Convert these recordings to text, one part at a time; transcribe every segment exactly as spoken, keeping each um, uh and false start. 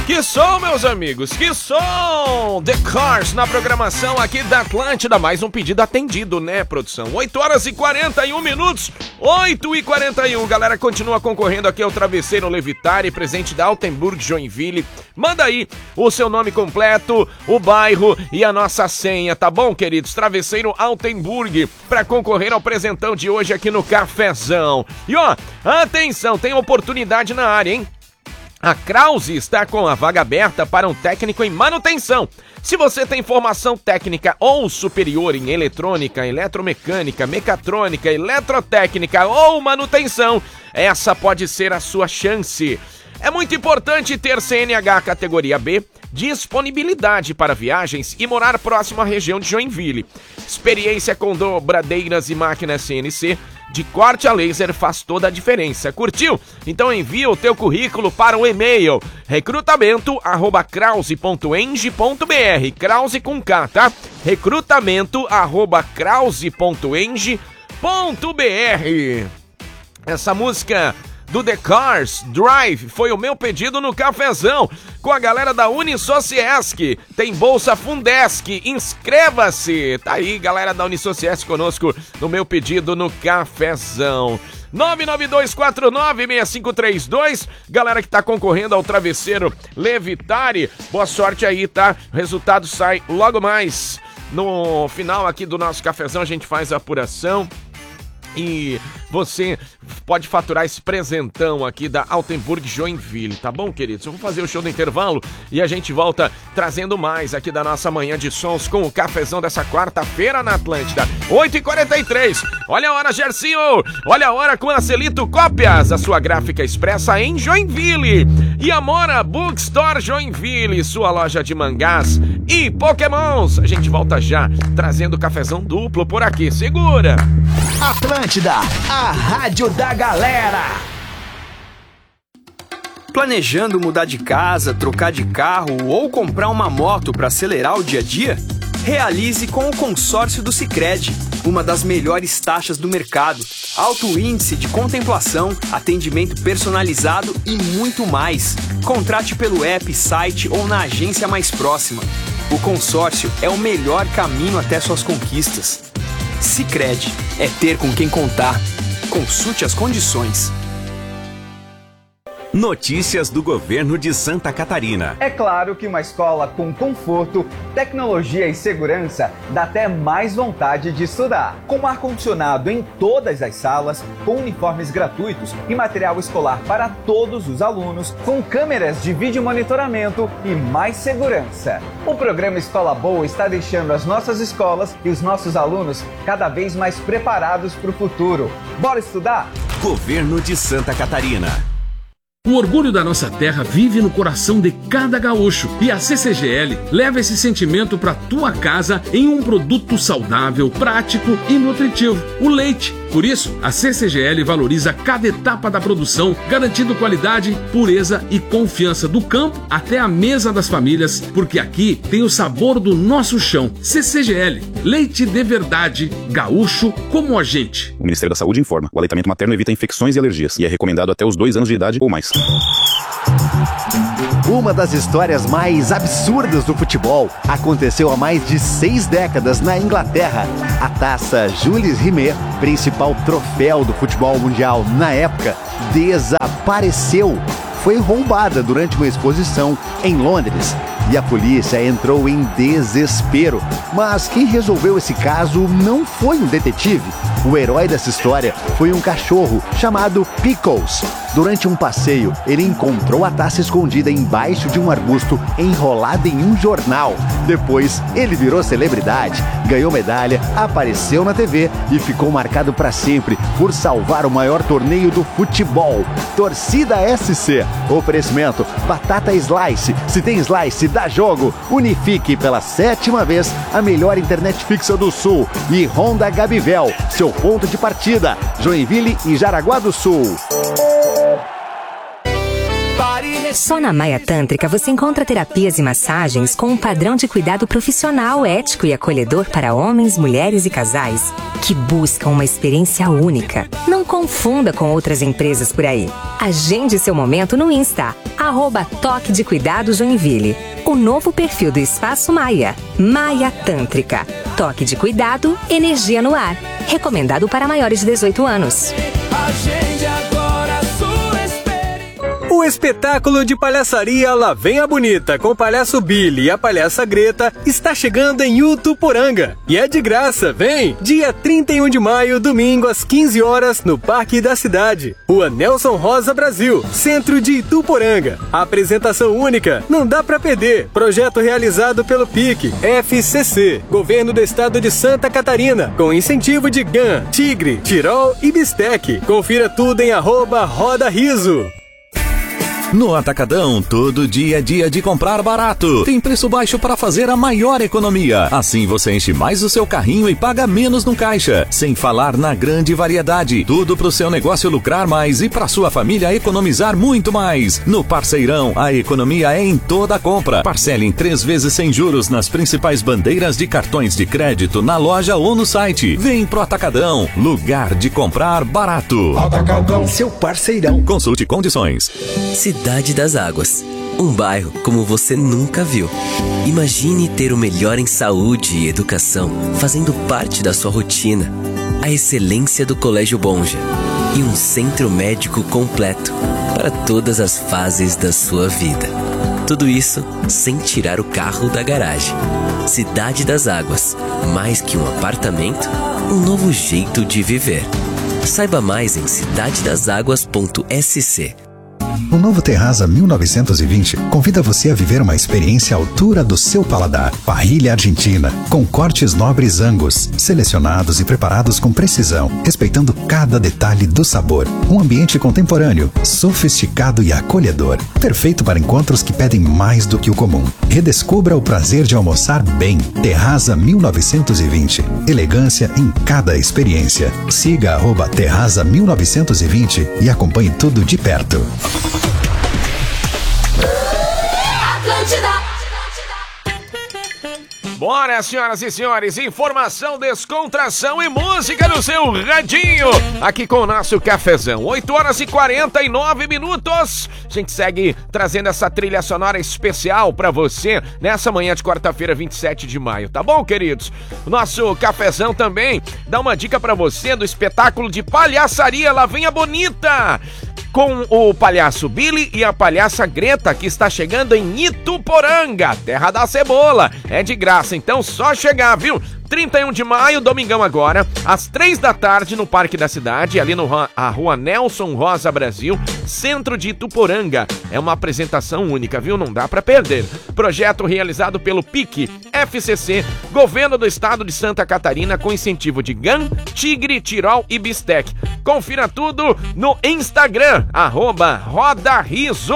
Que som, meus amigos, que som! The Cars na programação aqui da Atlântida. Mais um pedido atendido, né, produção? oito horas e quarenta e um minutos, oito e quarenta e um. Galera, continua concorrendo aqui ao Travesseiro Levitari, presente da Altenburg Joinville. Manda aí o seu nome completo, o bairro e a nossa senha, tá bom, queridos? Travesseiro Altenburg, pra concorrer ao presentão de hoje aqui no Cafezão. E ó, atenção, tem oportunidade na área, hein? A Krause está com a vaga aberta para um técnico em manutenção. Se você tem formação técnica ou superior em eletrônica, eletromecânica, mecatrônica, eletrotécnica ou manutenção, essa pode ser a sua chance. É muito importante ter C N H categoria B, disponibilidade para viagens e morar próximo à região de Joinville. Experiência com dobradeiras e máquinas C N C de corte a laser faz toda a diferença. Curtiu? Então envia o teu currículo para o e-mail recrutamento arroba krause ponto eng ponto br. Krause com K, tá? recrutamento arroba krause ponto eng ponto br. Essa música do The Cars, Drive, foi o meu pedido no Cafezão, com a galera da Unisociesc. Tem bolsa Fundesc, inscreva-se! Tá aí, galera da Unisociesc conosco no meu pedido no Cafezão. nove nove dois quatro nove seis cinco três dois, galera que tá concorrendo ao Travesseiro Levitari, boa sorte aí, tá? O resultado sai logo mais. No final aqui do nosso Cafezão a gente faz a apuração e você pode faturar esse presentão aqui da Altenburg Joinville, tá bom, queridos? Eu vou fazer o show do intervalo e a gente volta trazendo mais aqui da nossa manhã de sons com o Cafezão dessa quarta-feira na Atlântida. oito e quarenta e três, olha a hora, Gercinho! Olha a hora com a Celito Cópias, a sua gráfica expressa em Joinville. E Amora Bookstore Joinville, sua loja de mangás e pokémons. A gente volta já, trazendo Cafezão duplo por aqui, segura! Atlântida, a rádio da galera. Planejando mudar de casa, trocar de carro ou comprar uma moto para acelerar o dia a dia? Realize com o consórcio do Sicredi, uma das melhores taxas do mercado, alto índice de contemplação, atendimento personalizado e muito mais. Contrate pelo app, site ou na agência mais próxima. O consórcio é o melhor caminho até suas conquistas. Sicredi, é ter com quem contar. Consulte as condições. Notícias do governo de Santa Catarina. É claro que uma escola com conforto, tecnologia e segurança dá até mais vontade de estudar. Com ar-condicionado em todas as salas, com uniformes gratuitos e material escolar para todos os alunos, com câmeras de vídeo monitoramento e mais segurança. O programa Escola Boa está deixando as nossas escolas e os nossos alunos cada vez mais preparados para o futuro. Bora estudar? Governo de Santa Catarina. O orgulho da nossa terra vive no coração de cada gaúcho e a C C G L leva esse sentimento para tua casa em um produto saudável, prático e nutritivo, o leite. Por isso, a C C G L valoriza cada etapa da produção, garantindo qualidade, pureza e confiança do campo até a mesa das famílias, porque aqui tem o sabor do nosso chão. C C G L, leite de verdade, gaúcho como a gente. O Ministério da Saúde informa, o aleitamento materno evita infecções e alergias e é recomendado até os dois anos de idade ou mais. Uma das histórias mais absurdas do futebol aconteceu há mais de seis décadas na Inglaterra. A taça Jules Rimet, principal troféu do futebol mundial na época, desapareceu. Foi roubada durante uma exposição em Londres e a polícia entrou em desespero. Mas quem resolveu esse caso não foi um detetive. O herói dessa história foi um cachorro chamado Pickles. Durante um passeio, ele encontrou a taça escondida embaixo de um arbusto enrolada em um jornal. Depois, ele virou celebridade, ganhou medalha, apareceu na T V e ficou marcado para sempre por salvar o maior torneio do futebol. Torcida S C. Oferecimento Batata Slice. Se tem Slice, dá jogo. Unifique pela sétima vez a melhor internet fixa do Sul. E Honda Gabivel, seu ponto de partida. Joinville e Jaraguá do Sul. Pare Só na Maia Tântrica você encontra terapias e massagens com um padrão de cuidado profissional, ético e acolhedor para homens, mulheres e casais que buscam uma experiência única. Não confunda com outras empresas por aí. Agende seu momento no Insta, arroba Toque de Cuidado Joinville. O novo perfil do Espaço Maia, Maia Tântrica. Toque de cuidado, energia no ar. Recomendado para maiores de dezoito anos. Agende agora a sua experiência. O espetáculo de palhaçaria Lá Vem a Bonita com o palhaço Billy e a palhaça Greta está chegando em Ituporanga. E é de graça, vem! Dia trinta e um de maio, domingo, às quinze horas, no Parque da Cidade. Rua Nelson Rosa Brasil, centro de Ituporanga. A apresentação única, não dá pra perder. Projeto realizado pelo P I C, F C C, Governo do Estado de Santa Catarina, com incentivo de G A N, Tigre, Tirol e Bistec. Confira tudo em arroba Roda Riso. No Atacadão, todo dia é dia de comprar barato. Tem preço baixo para fazer a maior economia. Assim você enche mais o seu carrinho e paga menos no caixa. Sem falar na grande variedade. Tudo para o seu negócio lucrar mais e para sua família economizar muito mais. No Parceirão, a economia é em toda a compra. Parcele em três vezes sem juros nas principais bandeiras de cartões de crédito na loja ou no site. Vem pro Atacadão, lugar de comprar barato. Atacadão, seu parceirão. Consulte condições. Cidade das Águas, um bairro como você nunca viu. Imagine ter o melhor em saúde e educação fazendo parte da sua rotina. A excelência do Colégio Bonja e um centro médico completo para todas as fases da sua vida. Tudo isso sem tirar o carro da garagem. Cidade das Águas, mais que um apartamento, um novo jeito de viver. Saiba mais em cidade das águas ponto s c. O novo Terraza mil novecentos e vinte convida você a viver uma experiência à altura do seu paladar. Parrilha argentina, com cortes nobres Angus, selecionados e preparados com precisão, respeitando cada detalhe do sabor. Um ambiente contemporâneo, sofisticado e acolhedor. Perfeito para encontros que pedem mais do que o comum. Redescubra o prazer de almoçar bem. Terraza mil novecentos e vinte. Elegância em cada experiência. Siga arroba Terraza mil novecentos e vinte e acompanhe tudo de perto. Bora, senhoras e senhores, informação, descontração e música no seu radinho, aqui com o nosso cafezão. oito horas e quarenta e nove minutos. A gente segue trazendo essa trilha sonora especial pra você nessa manhã de quarta-feira, vinte e sete de maio, tá bom, queridos? O nosso cafezão também dá uma dica pra você do espetáculo de palhaçaria Lá Vem a Bonita, com o palhaço Billy e a palhaça Greta, que está chegando em Ituporanga, terra da cebola. É de graça, então só chegar, viu? trinta e um de maio, domingão agora, às três da tarde, no Parque da Cidade, ali no a Rua Nelson Rosa Brasil, centro de Ituporanga. É uma apresentação única, viu? Não dá pra perder. Projeto realizado pelo P I C, F C C, Governo do Estado de Santa Catarina, com incentivo de G A N, Tigre, Tirol e Bistec. Confira tudo no Instagram, arroba Roda Riso.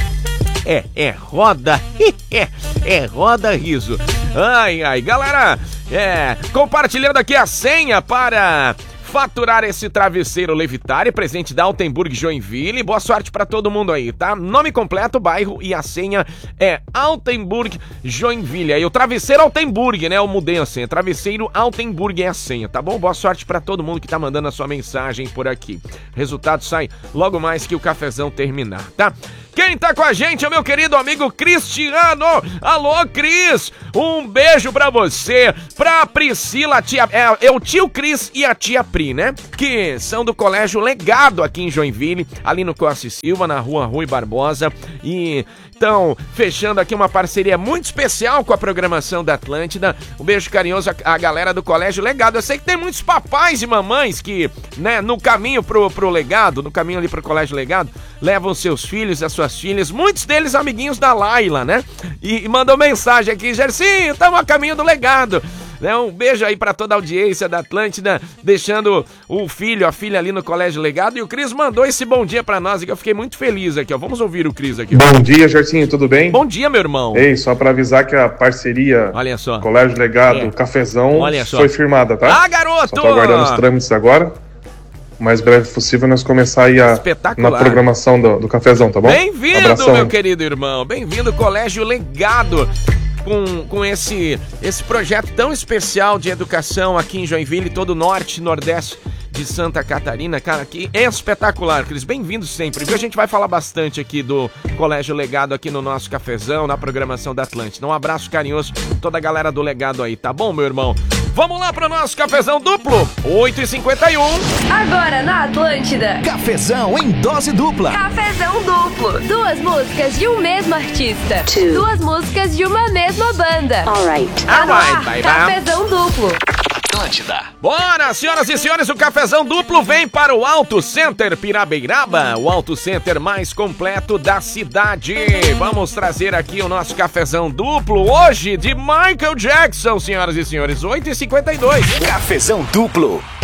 É, é roda, é, é roda riso. Ai, ai, galera, é, compartilhando aqui a senha para faturar esse travesseiro Levitare, presente da Altenburg Joinville. Boa sorte pra todo mundo aí, tá? Nome completo, bairro e a senha é Altenburg Joinville. Aí o travesseiro Altenburg, né? Eu mudei a senha. Travesseiro Altenburg é a senha, tá bom? Boa sorte pra todo mundo que tá mandando a sua mensagem por aqui. Resultado sai logo mais que o cafezão terminar, tá? Quem tá com a gente é o meu querido amigo Cristiano. Alô, Cris! Um beijo pra você, pra Priscila, a tia, é, é o tio Cris e a tia Pri, né? Que são do Colégio Legado aqui em Joinville, ali no Costa Silva, na rua Rui Barbosa. E então, fechando aqui uma parceria muito especial com a programação da Atlântida. Um beijo carinhoso à, à galera do Colégio Legado. Eu sei que tem muitos papais e mamães que, né, no caminho pro, pro Legado, no caminho ali pro Colégio Legado, levam seus filhos, as suas filhas, muitos deles amiguinhos da Laila, né? E, e mandou mensagem aqui, Gercinho, estamos a caminho do Legado. Né? Um beijo aí pra toda a audiência da Atlântida, deixando o filho, a filha ali no Colégio Legado. E o Cris mandou esse bom dia pra nós, que eu fiquei muito feliz aqui, ó. Vamos ouvir o Cris aqui. Bom dia, Gercinho, tudo bem? Bom dia, meu irmão. Ei, só pra avisar que a parceria Olha só. Colégio Legado, é. Cafezão, Olha só. foi firmada, tá? Ah, garoto! Só tô aguardando os trâmites agora. o mais breve possível nós começar aí a, na programação do, do cafezão, tá bom? Bem-vindo, Abração. meu querido irmão. Bem-vindo, Colégio Legado. Com, com esse, esse projeto tão especial de educação aqui em Joinville, todo o norte e nordeste de Santa Catarina, cara, que é espetacular, Cris, bem-vindos sempre, viu? A gente vai falar bastante aqui do Colégio Legado aqui no nosso cafezão, na programação da Atlântida. Um abraço carinhoso a toda a galera do Legado aí, tá bom, meu irmão? Vamos lá pro nosso cafezão duplo, oito e cinquenta e um. Agora na Atlântida, cafezão em dose dupla. Cafezão duplo, duas músicas de um mesmo artista, Two. duas músicas de uma mesma banda. Alright. Alright, bye, bye. Cafezão duplo. Atlântida. Bora, senhoras e senhores, o cafezão duplo vem para o Auto Center Pirabeiraba, o Auto Center mais completo da cidade. Vamos trazer aqui o nosso cafezão duplo hoje de Michael Jackson, senhoras e senhores, oito e cinquenta e dois. Cafezão duplo.